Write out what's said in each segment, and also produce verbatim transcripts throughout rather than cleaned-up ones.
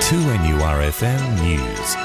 two N U R F M News.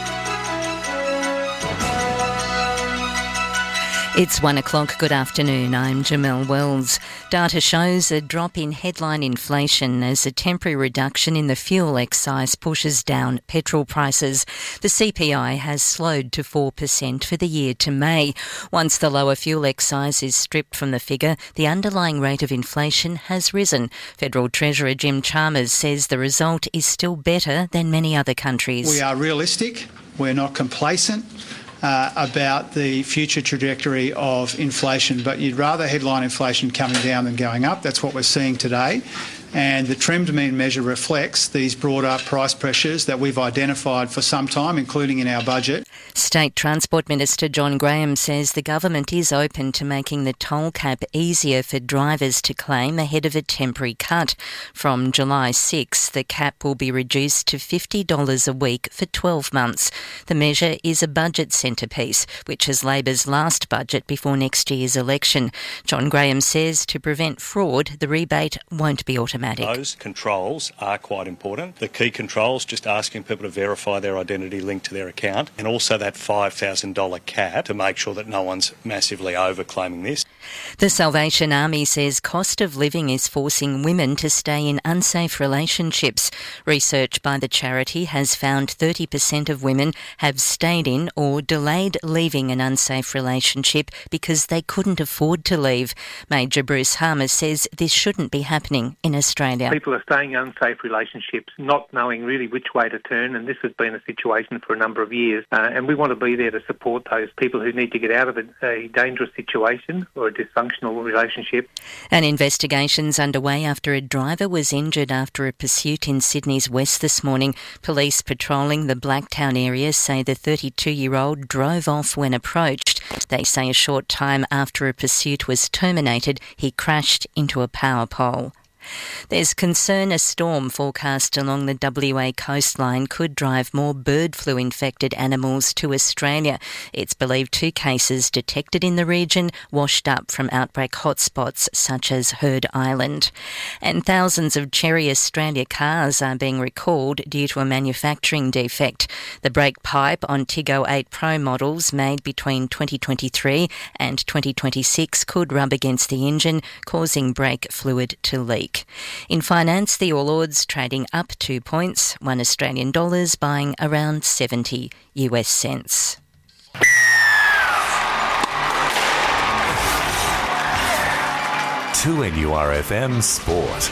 It's one o'clock. Good afternoon. I'm Jamelle Wells. Data shows a drop in headline inflation as a temporary reduction in the fuel excise pushes down petrol prices. The C P I has slowed to four percent for the year to May. Once the lower fuel excise is stripped from the figure, the underlying rate of inflation has risen. Federal Treasurer Jim Chalmers says the result is still better than many other countries. We are realistic. We're not complacent Uh, about the future trajectory of inflation, but you'd rather headline inflation coming down than going up. That's what we're seeing today. And the trimmed mean measure reflects these broader price pressures that we've identified for some time, including in our budget. State Transport Minister John Graham says the government is open to making the toll cap easier for drivers to claim ahead of a temporary cut. From July sixth, the cap will be reduced to fifty dollars a week for twelve months. The measure is a budget centrepiece, which is Labor's last budget before next year's election. John Graham says to prevent fraud, the rebate won't be automatic. Those controls are quite important. The key controls, just asking people to verify their identity linked to their account, and also that five thousand dollars cap to make sure that no one's massively overclaiming this. The Salvation Army says cost of living is forcing women to stay in unsafe relationships. Research by the charity has found thirty percent of women have stayed in or delayed leaving an unsafe relationship because they couldn't afford to leave. Major Bruce Harmer says this shouldn't be happening in Australia. People are staying in unsafe relationships, not knowing really which way to turn, and this has been a situation for a number of years. Uh, and we want to be there to support those people who need to get out of a, a dangerous situation or a dysfunctional relationship. An investigation's underway after a driver was injured after a pursuit in Sydney's west this morning. Police patrolling the Blacktown area say the thirty-two-year-old drove off when approached. They say a short time after a pursuit was terminated, he crashed into a power pole. There's concern a storm forecast along the W A coastline could drive more bird flu infected animals to Australia. It's believed two cases detected in the region washed up from outbreak hotspots such as Heard Island. And thousands of Cherry Australia cars are being recalled due to a manufacturing defect. The brake pipe on Tiggo eight Pro models made between twenty twenty-three and twenty twenty-six could rub against the engine, causing brake fluid to leak. In finance, the All Ords trading up two points, one Australian dollars buying around seventy U S cents. two N U R F M Sport.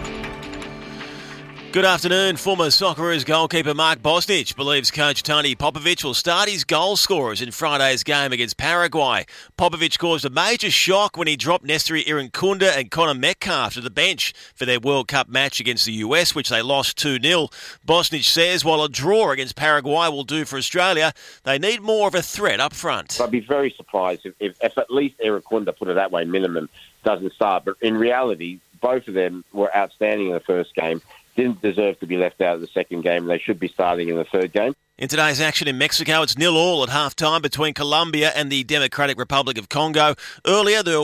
Good afternoon. Former Socceroos goalkeeper Mark Bosnich believes coach Tony Popovic will start his goal scorers in Friday's game against Paraguay. Popovic caused a major shock when he dropped Nestori Irankunda and Connor Metcalf to the bench for their World Cup match against the U S, which they lost two nil. Bosnich says while a draw against Paraguay will do for Australia, they need more of a threat up front. I'd be very surprised if, if, if at least Irankunda, put it that way, minimum, doesn't start. But in reality, both of them were outstanding in the first game. Didn't deserve to be left out of the second game. They should be starting in the third game. In today's action in Mexico, it's nil all at half-time between Colombia and the Democratic Republic of Congo. Earlier, there